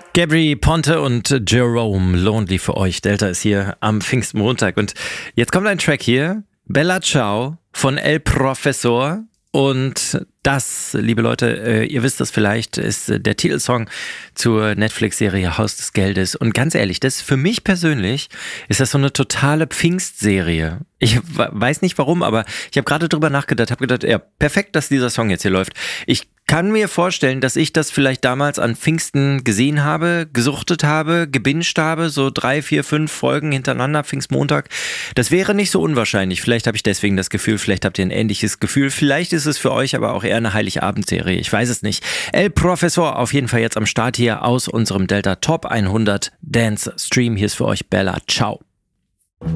Gabry Ponte und Jerome Lonely für euch. Delta ist hier am Pfingstmontag. Und jetzt kommt ein Track hier. Bella Ciao von El Professor. Und das, liebe Leute, ihr wisst das vielleicht, ist der Titelsong zur Netflix-Serie Haus des Geldes. Und ganz ehrlich, das für mich persönlich ist das so eine totale Pfingstserie. Ich weiß nicht warum, aber ich habe gerade drüber nachgedacht, habe gedacht, ja, perfekt, dass dieser Song jetzt hier läuft. Ich kann mir vorstellen, dass ich das vielleicht damals an Pfingsten gesehen habe, gesuchtet habe, gebinged habe, so 3, 4, 5 Folgen hintereinander, Pfingstmontag. Das wäre nicht so unwahrscheinlich. Vielleicht habe ich deswegen das Gefühl, vielleicht habt ihr ein ähnliches Gefühl. Vielleicht ist es für euch aber auch eher eine Heiligabend-Serie. Ich weiß es nicht. El Professor auf jeden Fall jetzt am Start hier aus unserem Delta Top 100 Dance Stream. Hier ist für euch Bella Ciao.